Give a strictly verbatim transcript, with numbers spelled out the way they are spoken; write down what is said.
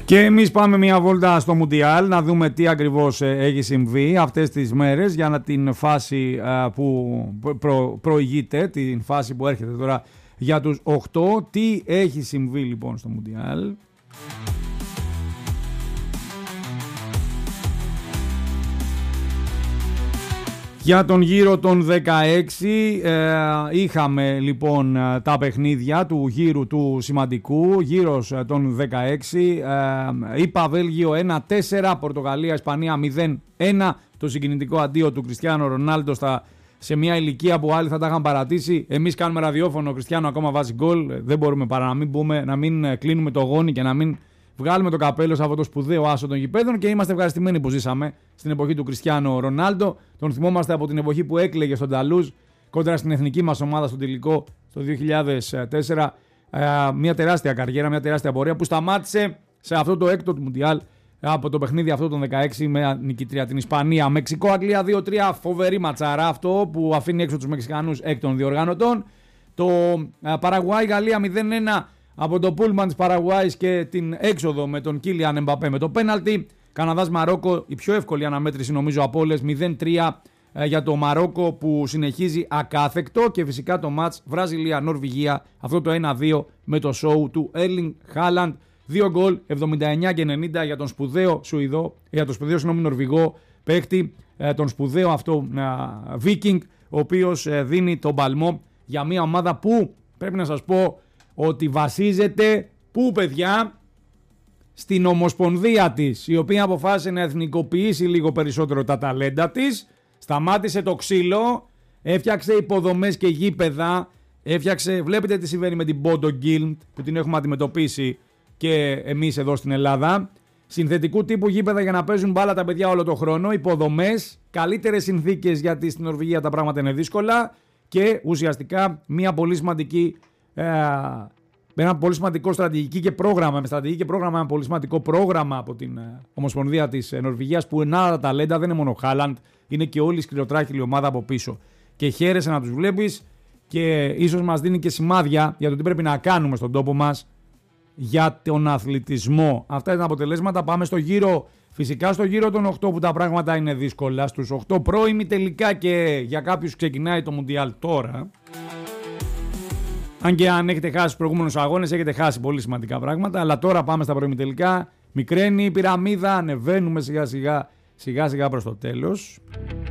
Και εμείς πάμε μια βόλτα στο Μουντιάλ να δούμε τι ακριβώς έχει συμβεί αυτές τις μέρες για να την φάση που προ, προηγείται, την φάση που έρχεται τώρα για τους οκτώ. Τι έχει συμβεί λοιπόν στο Μουντιάλ? Για τον γύρο των δεκαέξι ε, είχαμε λοιπόν τα παιχνίδια του γύρου του σημαντικού, γύρος των δεκαέξι, ε, είπα Βέλγιο ένα τέσσερα, Πορτογαλία Ισπανία μηδέν ένα, το συγκινητικό αντίο του Κριστιάνο Ρονάλντο στα, σε μια ηλικία που άλλοι θα τα είχαν παρατήσει. Εμείς κάνουμε ραδιόφωνο, ο Κριστιάνο ακόμα βάζει γκολ, δεν μπορούμε παρά να μην, πούμε, να μην κλείνουμε το γόνι και να μην βγάλουμε το καπέλο σε αυτό το σπουδαίο άσο των γηπέδων και είμαστε ευχαριστημένοι που ζήσαμε στην εποχή του Κριστιάνο Ρονάλντο. Τον θυμόμαστε από την εποχή που έκλαιγε στον Ταλούζ κόντρα στην εθνική μας ομάδα στο τελικό το δύο χιλιάδες τέσσερα. Μια τεράστια καριέρα, μια τεράστια πορεία που σταμάτησε σε αυτό το έκτο του Μουντιάλ από το παιχνίδι αυτό των δεκαέξι με νικητρία την Ισπανία. Μεξικό-Αγγλία δύο τρία, φοβερή ματσάρα αυτό που αφήνει έξω τους Μεξικανούς εκ των διοργανωτών. Το Παραγουάη-Γαλλία μηδέν ένα από το πούλμαν της Παραγουάης και την έξοδο με τον Κίλιαν Εμπαπέ με το πέναλτι. Καναδάς-Μαρόκο, η πιο εύκολη αναμέτρηση νομίζω από όλες, μηδέν τρία για το Μαρόκο που συνεχίζει ακάθεκτο, και φυσικά το μάτς Βραζιλία-Νορβηγία, αυτό το ένα δύο με το σόου του Έρλινγκ Χάλαντ. Δύο γκολ, εβδομήντα εννιά και ενενήντα για τον σπουδαίο Σουηδό, για τον σπουδαίο συγγνώμη Νορβηγό παίκτη, τον σπουδαίο αυτό Βίκινγκ, ο οποίος δίνει τον παλμό για μια ομάδα που πρέπει να σας πω ότι βασίζεται, πού παιδιά, στην ομοσπονδία της, η οποία αποφάσισε να εθνικοποιήσει λίγο περισσότερο τα ταλέντα της, σταμάτησε το ξύλο, έφτιαξε υποδομές και γήπεδα, έφτιαξε, βλέπετε τι συμβαίνει με την Bodo Glimt που την έχουμε αντιμετωπίσει και εμείς εδώ στην Ελλάδα, συνθετικού τύπου γήπεδα για να παίζουν μπάλα τα παιδιά όλο το χρόνο, υποδομές, καλύτερες συνθήκες γιατί στην Νορβηγία τα πράγματα είναι δύσκολα και ουσιαστικά μια πολύ σημαντική με ένα πολύ σημαντικό στρατηγική και πρόγραμμα, με στρατηγική και πρόγραμμα, ένα πολύ σημαντικό πρόγραμμα από την Ομοσπονδία της Νορβηγίας που είναι άλλα ταλέντα, δεν είναι μόνο Χάλαντ, είναι και όλη η σκληροτράχηλη ομάδα από πίσω. Και χαίρεσαι να τους βλέπεις και ίσως μας δίνει και σημάδια για το τι πρέπει να κάνουμε στον τόπο μας για τον αθλητισμό. Αυτά είναι τα αποτελέσματα. Πάμε στο γύρο, φυσικά στο γύρο των οκτώ που τα πράγματα είναι δύσκολα. Στους οκτώ πρώιμοι τελικά και για κάποιους ξεκινάει το Μουντιάλ τώρα. Αν και αν έχετε χάσει τους προηγούμενους αγώνες, έχετε χάσει πολύ σημαντικά πράγματα. Αλλά τώρα πάμε στα προημιτελικά. Μικραίνει η πυραμίδα, ανεβαίνουμε σιγά σιγά, σιγά σιγά προς το τέλος.